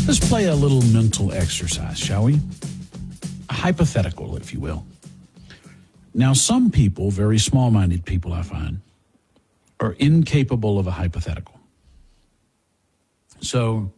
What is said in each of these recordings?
Let's play a little mental exercise, shall we? A hypothetical, if you will. Now, some people, very small-minded people, I find, are incapable of a hypothetical. So,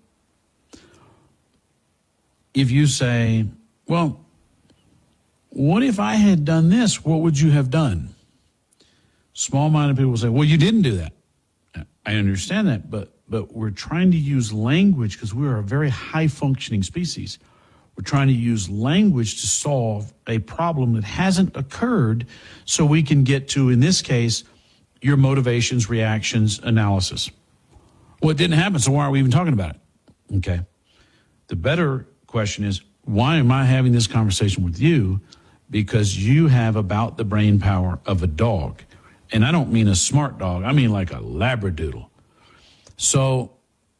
if you say, well, what if I had done this? What would you have done? Small-minded people will say, well, you didn't do that. I understand that, but we're trying to use language because we are a very high-functioning species. We're trying to use language to solve a problem that hasn't occurred so we can get to, in this case, your motivations, reactions, analysis. Well, it didn't happen, so why are we even talking about it? Okay. The better question is, why am I having this conversation with you? Because you have about the brain power of a dog. And I don't mean a smart dog. I mean like a Labradoodle. So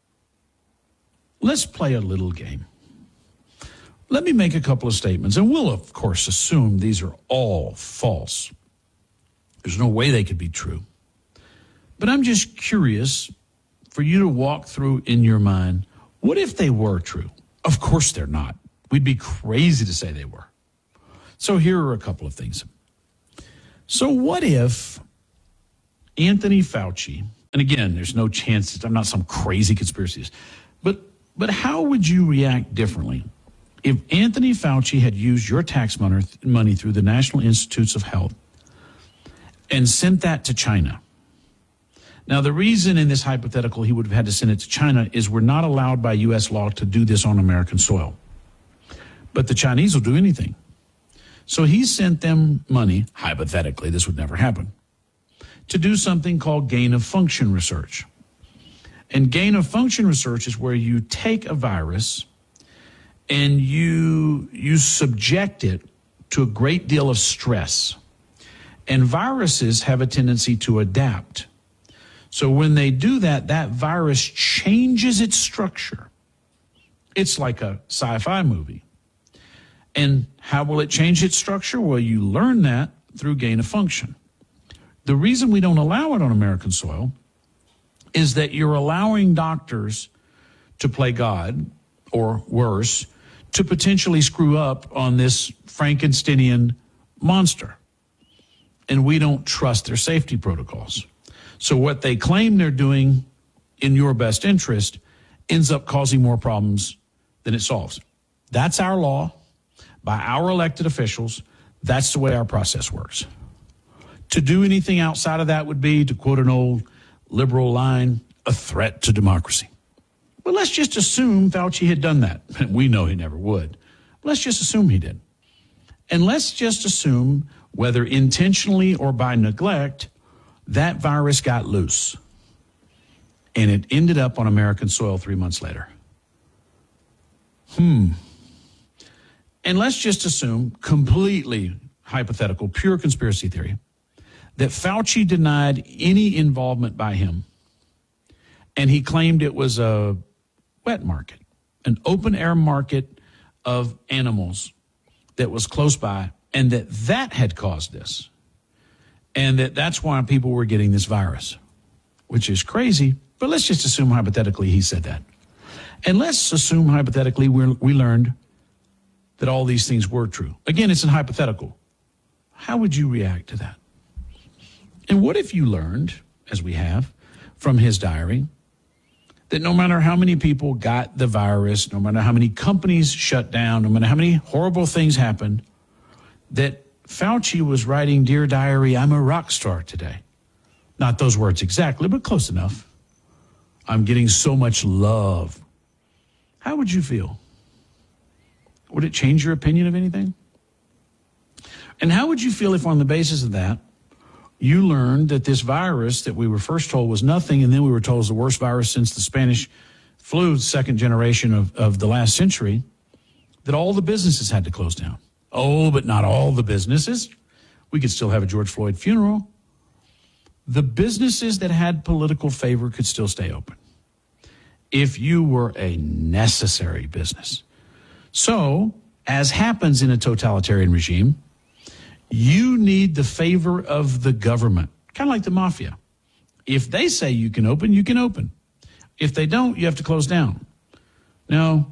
let's play a little game. Let me make a couple of statements, and we'll, of course, assume these are all false. There's no way they could be true. But I'm just curious for you to walk through in your mind, what if they were true? Of course they're not. We'd be crazy to say they were. So here are a couple of things. So what if Anthony Fauci, and again, there's no chance that I'm not some crazy conspiracist, but how would you react differently if Anthony Fauci had used your tax money through the National Institutes of Health and sent that to China? Now, the reason in this hypothetical he would have had to send it to China is we're not allowed by U.S. law to do this on American soil. But the Chinese will do anything. So he sent them money, hypothetically, this would never happen, to do something called gain-of-function research. And gain-of-function research is where you take a virus and you subject it to a great deal of stress. And viruses have a tendency to adapt. So when they do that, that virus changes its structure. It's like a sci-fi movie. And how will it change its structure? Well, you learn that through gain-of-function. The reason we don't allow it on American soil is that you're allowing doctors to play God, or worse, to potentially screw up on this Frankensteinian monster. And we don't trust their safety protocols. So what they claim they're doing in your best interest ends up causing more problems than it solves. That's our law, by our elected officials. That's the way our process works. To do anything outside of that would be, to quote an old liberal line, a threat to democracy. But let's just assume Fauci had done that. We know he never would. Let's just assume he did. And let's just assume, whether intentionally or by neglect, that virus got loose. And it ended up on American soil 3 months later. And let's just assume, completely hypothetical, pure conspiracy theory, that Fauci denied any involvement by him. And he claimed it was a wet market, an open air market of animals that was close by, and that had caused this. And that's why people were getting this virus, which is crazy. But let's just assume hypothetically he said that. And let's assume hypothetically we learned that all these things were true. Again, it's a hypothetical. How would you react to that? And what if you learned, as we have, from his diary, that no matter how many people got the virus, no matter how many companies shut down, no matter how many horrible things happened, that Fauci was writing, "Dear Diary, I'm a rock star today." Not those words exactly, but close enough. I'm getting so much love. How would you feel? Would it change your opinion of anything? And how would you feel if on the basis of that, you learned that this virus that we were first told was nothing, and then we were told was the worst virus since the Spanish flu, second generation of the last century, that all the businesses had to close down? Oh, but not all the businesses. We could still have a George Floyd funeral. The businesses that had political favor could still stay open if you were a necessary business. So, as happens in a totalitarian regime, you need the favor of the government, kind of like the mafia. If they say you can open, you can open. If they don't, you have to close down. Now,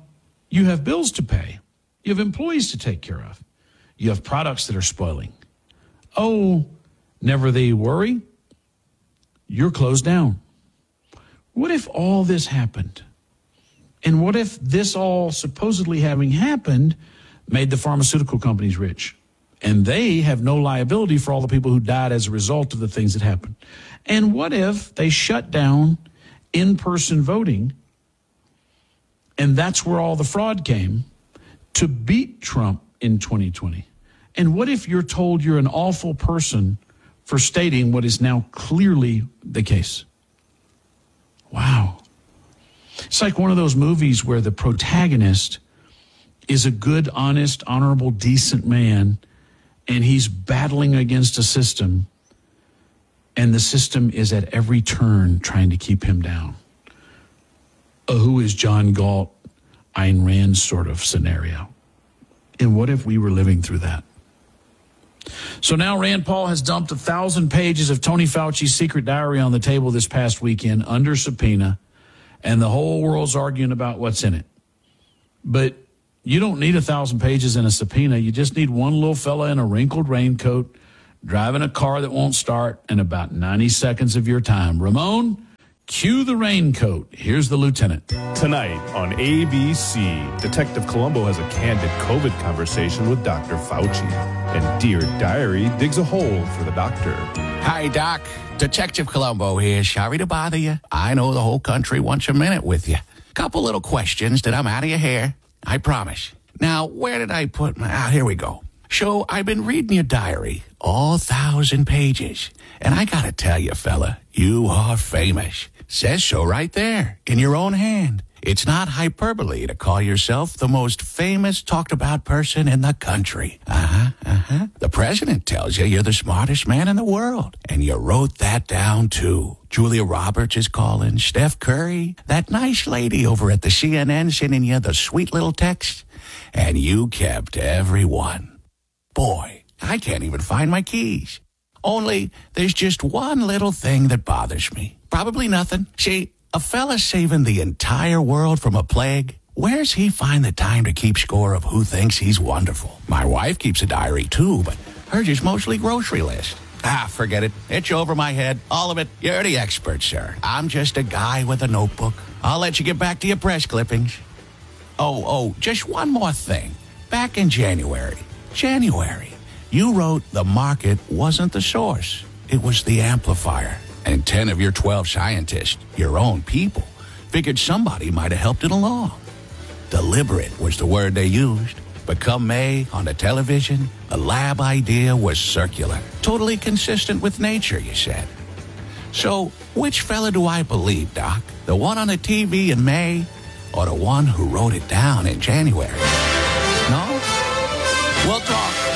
You have bills to pay. You have employees to take care of. You have products that are spoiling. Oh, never thee worry. You're closed down. What if all this happened? And what if this all supposedly having happened made the pharmaceutical companies rich? And they have no liability for all the people who died as a result of the things that happened. And what if they shut down in-person voting, and that's where all the fraud came, to beat Trump in 2020? And what if you're told you're an awful person for stating what is now clearly the case? Wow. It's like one of those movies where the protagonist is a good, honest, honorable, decent man, and he's battling against a system, and the system is at every turn trying to keep him down. Who is John Galt, Ayn Rand sort of scenario? And what if we were living through that? So now Rand Paul has dumped 1,000 pages of Tony Fauci's secret diary on the table this past weekend under subpoena, and the whole world's arguing about what's in it. But you don't need 1,000 pages in a subpoena. You just need one little fella in a wrinkled raincoat driving a car that won't start and about 90 seconds of your time. Ramon, cue the raincoat. Here's the lieutenant. Tonight on ABC, Detective Columbo has a candid COVID conversation with Dr. Fauci. And Dear Diary digs a hole for the doctor. Hi, Doc. Detective Columbo here. Sorry to bother you. I know the whole country wants a minute with you. Couple little questions that I'm out of your hair. I promise. Now, where did I put my... here we go. So, I've been reading your diary, all 1,000 pages. And I gotta tell you, fella, you are famous. Says so right there, in your own hand. It's not hyperbole to call yourself the most famous, talked about person in the country. The president tells you you're the smartest man in the world. And you wrote that down, too. Julia Roberts is calling, Steph Curry, that nice lady over at the CNN sending you the sweet little text. And you kept every one. Boy, I can't even find my keys. Only there's just one little thing that bothers me. Probably nothing. See, a fella saving the entire world from a plague, where's he find the time to keep score of who thinks he's wonderful? My wife keeps a diary too, but hers is mostly grocery list. Forget it. It's over my head. All of it. You're the expert, sir. I'm just a guy with a notebook. I'll let you get back to your press clippings. Oh, just one more thing. Back in January, you wrote the market wasn't the source. It was the amplifier. And 10 of your 12 scientists, your own people, figured somebody might have helped it along. Deliberate was the word they used. But come May, on the television, a lab idea was circular. Totally consistent with nature, you said. So, which fella do I believe, Doc? The one on the TV in May, or the one who wrote it down in January? No? We'll talk.